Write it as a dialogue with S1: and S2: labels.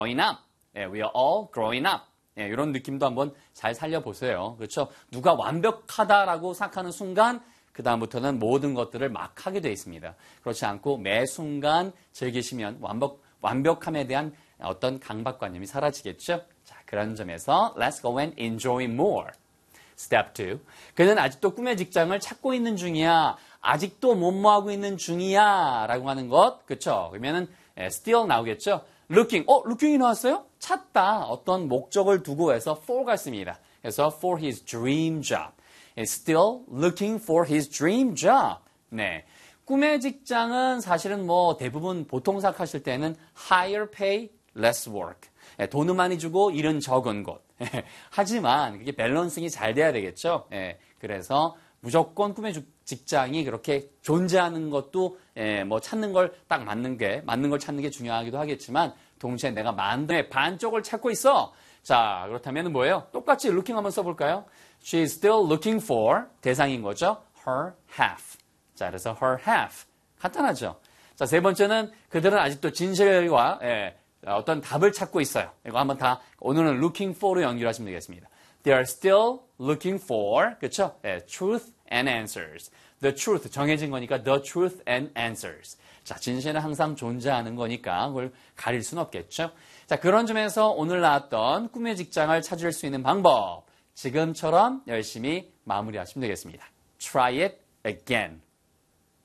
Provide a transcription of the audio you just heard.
S1: growing up. 예, we are all growing up. 예, 이런 느낌도 한번 잘 살려보세요. 그렇죠? 누가 완벽하다라고 생각하는 순간 그 다음부터는 모든 것들을 막 하게 되어 있습니다. 그렇지 않고 매 순간 즐기시면 완벽함에 대한 어떤 강박관념이 사라지겠죠? 자, 그런 점에서 let's go and enjoy more. Step 2. 그는 아직도 꿈의 직장을 찾고 있는 중이야. 아직도 뭐하고 있는 중이야. 라고 하는 것. 그렇죠? 그러면은 still 나오겠죠? looking. looking이 나왔어요? 찾다. 어떤 목적을 두고 해서 for가 있습니다. 그래서 for his dream job. Still looking for his dream job. 네. 꿈의 직장은 사실은 뭐 대부분 보통 생각하실 때는 higher pay, less work. 돈을 많이 주고 일은 적은 곳. 하지만 그게 밸런싱이 잘 돼야 되겠죠. 그래서 무조건 꿈의 직장이 그렇게 존재하는 것도 뭐 찾는 걸 딱 맞는 걸 찾는 게 중요하기도 하겠지만 동시에 내가 만등의 반쪽을 찾고 있어. 자, 그렇다면 뭐예요? 똑같이 looking 한번 써볼까요? She is still looking for 대상인 거죠. her half. 자, 그래서 her half. 간단하죠. 자, 세 번째는 그들은 아직도 진실과 어떤 답을 찾고 있어요. 이거 한번 다 오늘은 looking for로 연결하시면 되겠습니다. They are still looking for, 그렇죠? truth and answers. The truth, 정해진 거니까 the truth and answers. 자, 진실은 항상 존재하는 거니까 그걸 가릴 수는 없겠죠. 자, 그런 점에서 오늘 나왔던 꿈의 직장을 찾을 수 있는 방법. 지금처럼 열심히 마무리하시면 되겠습니다. Try it again.